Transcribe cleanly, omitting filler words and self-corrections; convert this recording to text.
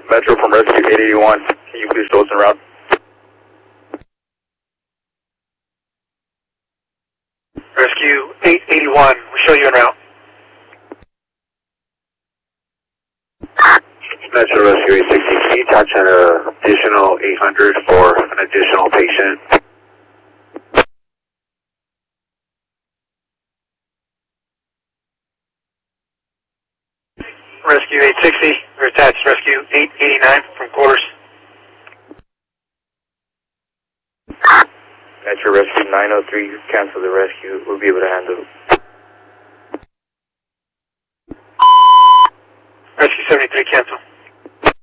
Metro from Rescue 881. Can you please show us en route? Rescue 881, we show you en route. Metro Rescue 860, can you touch an additional 800 for an additional patient? Rescue 860, we're attached Rescue 889 from quarters. Metro Rescue 903, cancel the rescue, we'll be able to handle it. Rescue 73, cancel.